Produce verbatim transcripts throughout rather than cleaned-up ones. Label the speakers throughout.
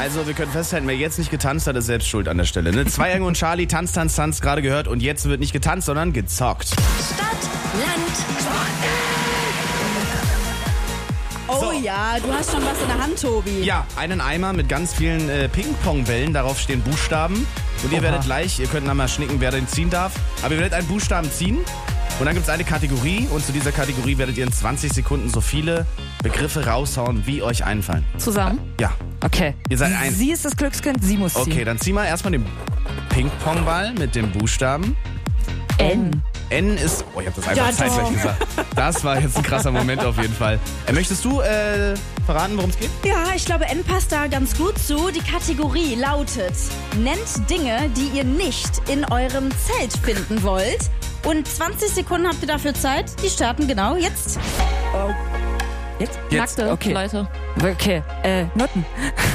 Speaker 1: Also wir können festhalten, wer jetzt nicht getanzt hat, ist selbst schuld an der Stelle. Ne? Zwei Engel und Charlie, Tanz, Tanz, Tanz, gerade gehört. Und jetzt wird nicht getanzt, sondern gezockt.
Speaker 2: Stadt, Land,
Speaker 3: Oh
Speaker 1: So.
Speaker 3: ja, du hast schon was in der Hand, Tobi.
Speaker 1: Ja, einen Eimer mit ganz vielen äh, Ping-Pong-Bällen. Darauf stehen Buchstaben. Und ihr
Speaker 4: Oha.
Speaker 1: werdet gleich, ihr könnt mal schnicken, wer den ziehen darf. Aber ihr werdet einen Buchstaben ziehen. Und dann gibt es eine Kategorie. Und zu dieser Kategorie werdet ihr in zwanzig Sekunden so viele Begriffe raushauen, wie euch einfallen.
Speaker 4: Zusammen?
Speaker 1: Ja.
Speaker 4: Okay.
Speaker 1: Ihr seid ein.
Speaker 4: Sie ist das Glückskind, sie muss ziehen.
Speaker 1: Okay, dann zieh mal erstmal den Ping-Pong-Ball mit dem Buchstaben.
Speaker 4: N.
Speaker 1: N ist... Oh, ich hab das einfach
Speaker 3: Ja,
Speaker 1: zeitgleich
Speaker 3: doch.
Speaker 1: gesagt. Das war jetzt ein krasser Moment auf jeden Fall. Äh, möchtest du äh, verraten, worum es geht?
Speaker 3: Ja, ich glaube, N passt da ganz gut zu. Die Kategorie lautet: Nennt Dinge, die ihr nicht in eurem Zelt finden wollt. Und zwanzig Sekunden habt ihr dafür Zeit. Die starten genau jetzt.
Speaker 4: Jetzt?
Speaker 1: Jetzt.
Speaker 4: Nackte
Speaker 5: Okay.
Speaker 4: Leute. Okay, äh, Nutten.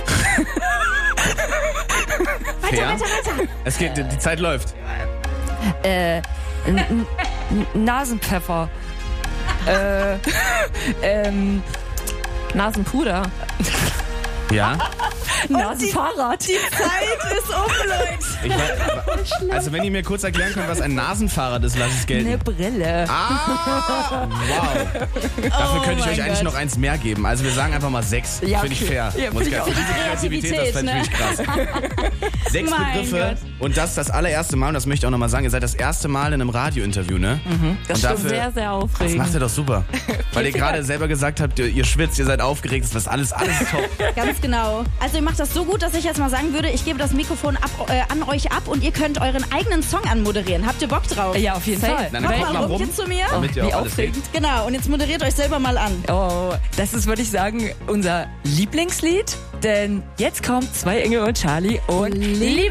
Speaker 1: Fair. Es geht, die Zeit läuft.
Speaker 4: Äh, n- n- n- Nasenpfeffer. äh, ähm,
Speaker 5: Nasenpuder.
Speaker 1: Ja.
Speaker 4: Nasenfahrrad.
Speaker 3: Die Zeit ist um, Leute.
Speaker 1: Ich weiß, also wenn ihr mir kurz erklären könnt, was ein Nasenfahrrad ist, lasse ich es gelten.
Speaker 4: Eine Brille.
Speaker 1: Ah, wow. Dafür könnte ich
Speaker 3: mein
Speaker 1: euch eigentlich
Speaker 3: Gott.
Speaker 1: noch eins mehr geben. Also wir sagen einfach mal sechs.
Speaker 4: Ja,
Speaker 1: Finde ich
Speaker 4: okay.
Speaker 1: fair.
Speaker 4: Ja,
Speaker 1: Muss
Speaker 4: find
Speaker 1: ich
Speaker 4: ich
Speaker 1: für diese Kreativität, das fände ich
Speaker 3: Kreativität,
Speaker 1: krass. Sechs
Speaker 3: Mein
Speaker 1: Begriffe
Speaker 3: Gott.
Speaker 1: und das das allererste Mal, und das möchte ich auch nochmal sagen, ihr seid das erste Mal in einem Radiointerview, ne?
Speaker 4: Das
Speaker 1: und
Speaker 4: stimmt.
Speaker 1: dafür,
Speaker 5: Sehr, sehr
Speaker 1: das
Speaker 5: aufregend.
Speaker 1: macht ihr doch super. Weil ihr gerade selber gesagt habt, ihr, ihr schwitzt, ihr seid aufgeregt, das ist alles, alles top.
Speaker 3: Ganz genau. Also ihr macht das so gut, dass ich jetzt mal sagen würde, ich gebe das Mikrofon ab, äh, an euch ab und ihr könnt euren eigenen Song anmoderieren. Habt ihr Bock drauf?
Speaker 4: Ja, auf jeden
Speaker 5: Safe.
Speaker 4: Fall.
Speaker 1: Dann
Speaker 3: Mach
Speaker 1: kommt
Speaker 3: mal
Speaker 1: mal
Speaker 3: rum
Speaker 1: rum,
Speaker 3: jetzt zu mir.
Speaker 1: damit ihr
Speaker 4: Wie
Speaker 1: auch alles seht.
Speaker 4: aufregend.
Speaker 3: Genau, und jetzt moderiert euch selber mal an.
Speaker 4: Oh, das ist, würde ich sagen, unser Lieblingslied. Denn jetzt kommt Zwei Engel und Charlie und
Speaker 3: Liebe